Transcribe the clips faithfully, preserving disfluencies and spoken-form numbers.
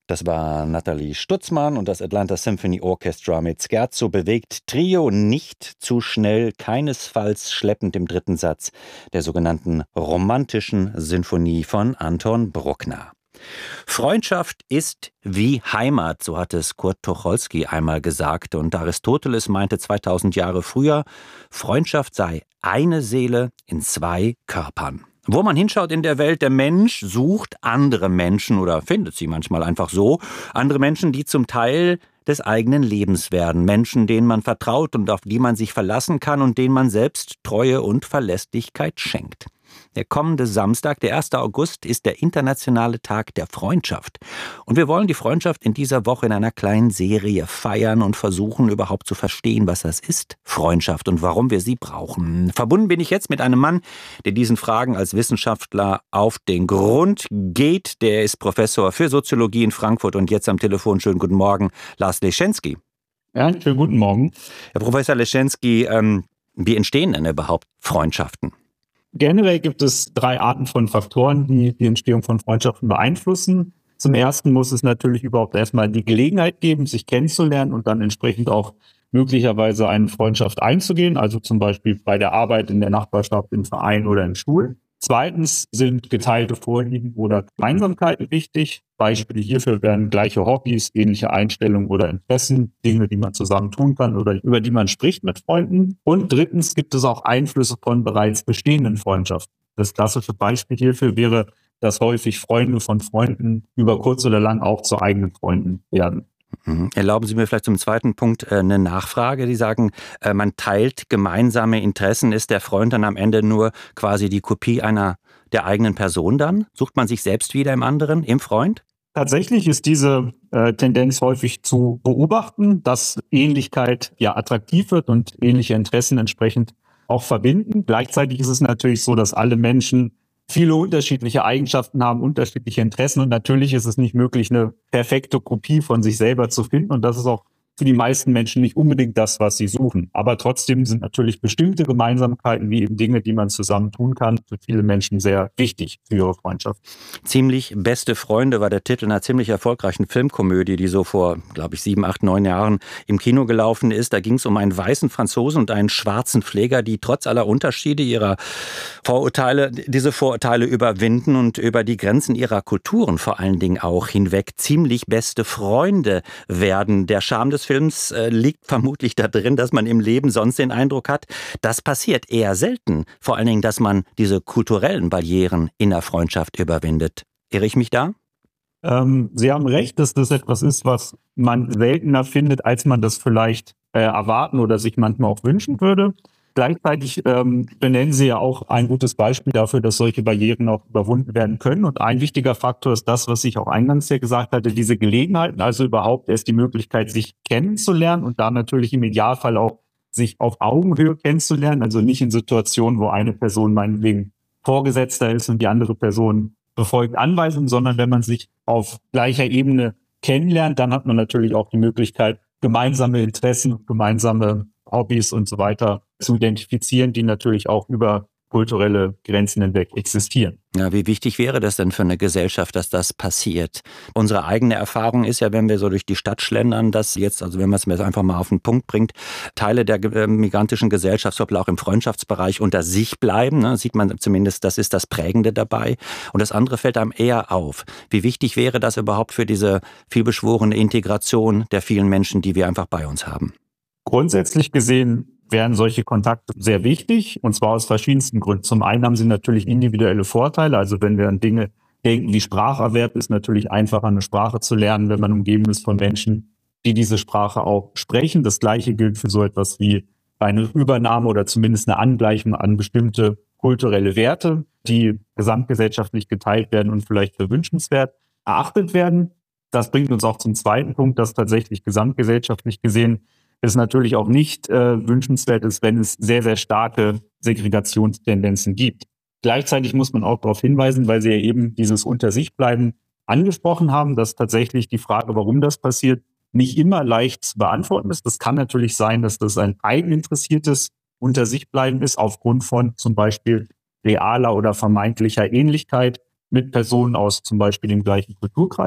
Das war Nathalie Stutzmann und das Atlanta Symphony Orchestra mit Scherzo bewegt Trio nicht zu schnell, keinesfalls schleppend im dritten Satz der sogenannten romantischen Sinfonie von Anton Bruckner. Freundschaft ist wie Heimat, so hat es Kurt Tucholsky einmal gesagt. Und Aristoteles meinte zweitausend Jahre früher, Freundschaft sei eine Seele in zwei Körpern. Wo man hinschaut in der Welt, der Mensch sucht andere Menschen oder findet sie manchmal einfach so. Andere Menschen, die zum Teil des eigenen Lebens werden. Menschen, denen man vertraut und auf die man sich verlassen kann und denen man selbst Treue und Verlässlichkeit schenkt. Der kommende Samstag, der erste August, ist der internationale Tag der Freundschaft. Und wir wollen die Freundschaft in dieser Woche in einer kleinen Serie feiern und versuchen überhaupt zu verstehen, was das ist, Freundschaft, und warum wir sie brauchen. Verbunden bin ich jetzt mit einem Mann, der diesen Fragen als Wissenschaftler auf den Grund geht. Der ist Professor für Soziologie in Frankfurt und jetzt am Telefon. Schönen guten Morgen, Lars Leschenski. Ja, schönen guten Morgen. Herr Professor Leschenski, ähm, wie entstehen denn überhaupt Freundschaften? Generell gibt es drei Arten von Faktoren, die die Entstehung von Freundschaften beeinflussen. Zum ersten muss es natürlich überhaupt erstmal die Gelegenheit geben, sich kennenzulernen und dann entsprechend auch möglicherweise eine Freundschaft einzugehen, also zum Beispiel bei der Arbeit, in der Nachbarschaft, im Verein oder im Stuhl. Zweitens sind geteilte Vorlieben oder Gemeinsamkeiten wichtig. Beispiele hierfür wären gleiche Hobbys, ähnliche Einstellungen oder Interessen, Dinge, die man zusammen tun kann oder über die man spricht mit Freunden. Und drittens gibt es auch Einflüsse von bereits bestehenden Freundschaften. Das klassische Beispiel hierfür wäre, dass häufig Freunde von Freunden über kurz oder lang auch zu eigenen Freunden werden. Erlauben Sie mir vielleicht zum zweiten Punkt äh, eine Nachfrage. Sie sagen, äh, man teilt gemeinsame Interessen. Ist der Freund dann am Ende nur quasi die Kopie einer der eigenen Person dann? Sucht man sich selbst wieder im anderen, im Freund? Tatsächlich ist diese äh, Tendenz häufig zu beobachten, dass Ähnlichkeit ja attraktiv wird und ähnliche Interessen entsprechend auch verbinden. Gleichzeitig ist es natürlich so, dass alle Menschen viele unterschiedliche Eigenschaften haben, unterschiedliche Interessen, und natürlich ist es nicht möglich, eine perfekte Kopie von sich selber zu finden, und das ist auch für die meisten Menschen nicht unbedingt das, was sie suchen. Aber trotzdem sind natürlich bestimmte Gemeinsamkeiten, wie eben Dinge, die man zusammen tun kann, für viele Menschen sehr wichtig für ihre Freundschaft. Ziemlich beste Freunde war der Titel einer ziemlich erfolgreichen Filmkomödie, die so vor, glaube ich, sieben, acht, neun Jahren im Kino gelaufen ist. Da ging es um einen weißen Franzosen und einen schwarzen Pfleger, die trotz aller Unterschiede ihrer Vorurteile, diese Vorurteile überwinden und über die Grenzen ihrer Kulturen vor allen Dingen auch hinweg ziemlich beste Freunde werden. Der Charme des Films äh, liegt vermutlich da drin, dass man im Leben sonst den Eindruck hat, das passiert eher selten. Vor allen Dingen, dass man diese kulturellen Barrieren in der Freundschaft überwindet. Irre ich mich da? Ähm, Sie haben recht, dass das etwas ist, was man seltener findet, als man das vielleicht äh, erwarten oder sich manchmal auch wünschen würde. Gleichzeitig ähm, benennen Sie ja auch ein gutes Beispiel dafür, dass solche Barrieren auch überwunden werden können. Und ein wichtiger Faktor ist das, was ich auch eingangs ja gesagt hatte, diese Gelegenheiten, also überhaupt erst die Möglichkeit, sich kennenzulernen und da natürlich im Idealfall auch sich auf Augenhöhe kennenzulernen, also nicht in Situationen, wo eine Person meinetwegen Vorgesetzter ist und die andere Person befolgt Anweisungen, sondern wenn man sich auf gleicher Ebene kennenlernt, dann hat man natürlich auch die Möglichkeit, gemeinsame Interessen, gemeinsame Hobbys und so weiter zu identifizieren, die natürlich auch über kulturelle Grenzen hinweg existieren. Ja, wie wichtig wäre das denn für eine Gesellschaft, dass das passiert? Unsere eigene Erfahrung ist ja, wenn wir so durch die Stadt schlendern, dass jetzt, also wenn man es mir einfach mal auf den Punkt bringt, Teile der äh, migrantischen Gesellschaft, auch im Freundschaftsbereich unter sich bleiben, ne, sieht man zumindest, das ist das Prägende dabei. Und das andere fällt einem eher auf. Wie wichtig wäre das überhaupt für diese vielbeschworene Integration der vielen Menschen, die wir einfach bei uns haben? Grundsätzlich gesehen wären solche Kontakte sehr wichtig, und zwar aus verschiedensten Gründen. Zum einen haben sie natürlich individuelle Vorteile. Also wenn wir an Dinge denken wie Spracherwerb, ist natürlich einfacher, eine Sprache zu lernen, wenn man umgeben ist von Menschen, die diese Sprache auch sprechen. Das Gleiche gilt für so etwas wie eine Übernahme oder zumindest eine Angleichung an bestimmte kulturelle Werte, die gesamtgesellschaftlich geteilt werden und vielleicht für wünschenswert erachtet werden. Das bringt uns auch zum zweiten Punkt, dass tatsächlich gesamtgesellschaftlich gesehen es natürlich auch nicht äh, wünschenswert ist, wenn es sehr, sehr starke Segregationstendenzen gibt. Gleichzeitig muss man auch darauf hinweisen, weil Sie ja eben dieses Unter-sich-Bleiben angesprochen haben, dass tatsächlich die Frage, warum das passiert, nicht immer leicht zu beantworten ist. Das kann natürlich sein, dass das ein eigeninteressiertes Unter-sich-Bleiben ist, aufgrund von zum Beispiel realer oder vermeintlicher Ähnlichkeit mit Personen aus zum Beispiel dem gleichen Kulturkreis.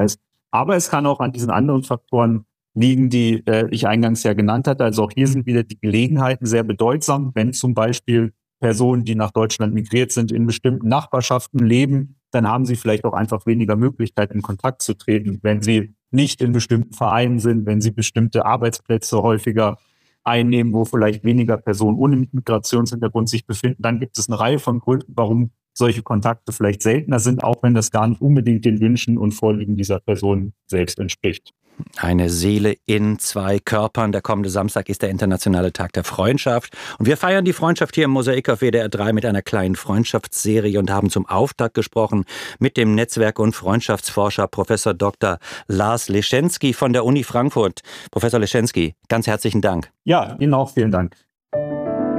Aber es kann auch an diesen anderen Faktoren liegen, die äh, ich eingangs ja genannt hatte. Also auch hier sind wieder die Gelegenheiten sehr bedeutsam, wenn zum Beispiel Personen, die nach Deutschland migriert sind, in bestimmten Nachbarschaften leben, dann haben sie vielleicht auch einfach weniger Möglichkeiten, in Kontakt zu treten. Wenn sie nicht in bestimmten Vereinen sind, wenn sie bestimmte Arbeitsplätze häufiger einnehmen, wo vielleicht weniger Personen ohne Migrationshintergrund sich befinden, dann gibt es eine Reihe von Gründen, warum solche Kontakte vielleicht seltener sind, auch wenn das gar nicht unbedingt den Wünschen und Vorlieben dieser Person selbst entspricht. Eine Seele in zwei Körpern. Der kommende Samstag ist der internationale Tag der Freundschaft. Und wir feiern die Freundschaft hier im Mosaik auf W D R drei mit einer kleinen Freundschaftsserie und haben zum Auftakt gesprochen mit dem Netzwerk- und Freundschaftsforscher Professor Doktor Lars Leschenski von der Uni Frankfurt. Professor Leschenski, ganz herzlichen Dank. Ja, Ihnen auch vielen Dank.